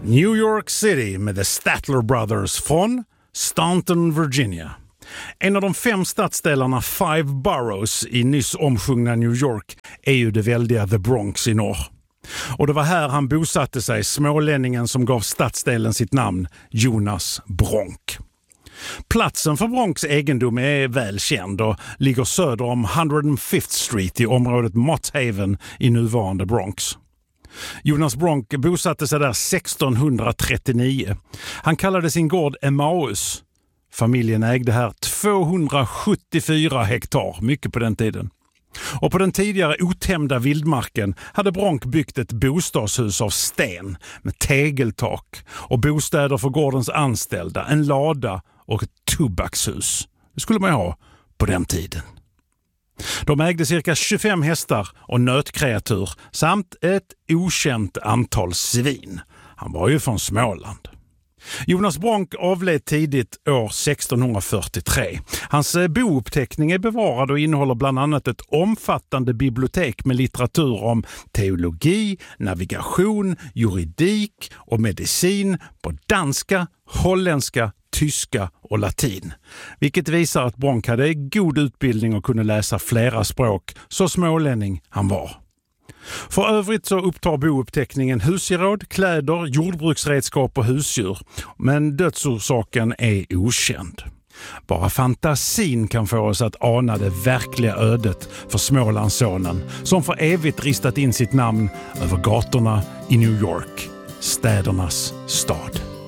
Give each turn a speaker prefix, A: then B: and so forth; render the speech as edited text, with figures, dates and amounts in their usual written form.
A: New York City med The Statler Brothers från Staunton, Virginia. En av de 5 stadsdelarna Five Boroughs i nyss omsjungna New York är ju det väldiga The Bronx i norr. Och det var här han bosatte sig, smålänningen som gav stadsdelen sitt namn, Jonas Bronk. Platsen för Bronx egendom är väl känd och ligger söder om 105th Street i området Mott Haven i nuvarande Bronx. Jonas Bronk bosatte sig där 1639. Han kallade sin gård Emmaus. Familjen ägde här 274 hektar, mycket på den tiden. Och på den tidigare otämda vildmarken hade Bronk byggt ett bostadshus av sten med tegeltak och bostäder för gårdens anställda, en lada och ett tobakshus. Det skulle man ju ha på den tiden. De ägde cirka 25 hästar och nötkreatur samt ett okänt antal svin. Han var ju från Småland. Jonas Bronk avled tidigt år 1643. Hans bouppteckning är bevarad och innehåller bland annat ett omfattande bibliotek med litteratur om teologi, navigation, juridik och medicin på danska, holländska, tyska och latin. Vilket visar att Bronk hade god utbildning och kunde läsa flera språk, så smålänning han var. För övrigt så upptar bouppteckningen husgeråd, kläder, jordbruksredskap och husdjur. Men dödsorsaken är okänd. Bara fantasin kan få oss att ana det verkliga ödet för Smålandssonen som för evigt ristat in sitt namn över gatorna i New York, städernas stad.